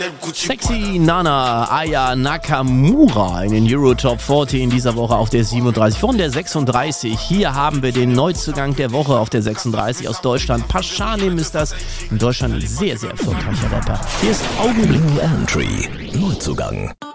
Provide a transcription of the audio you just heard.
Sexy Nana Aya Nakamura in den Euro Top 40 in dieser Woche auf der 37 von der 36. Hier haben wir den Neuzugang der Woche auf der 36 aus Deutschland. Pashanim ist das. In Deutschland ein sehr, sehr erfolgreicher Rapper. Hier ist Augenblick. New Entry. Neuzugang.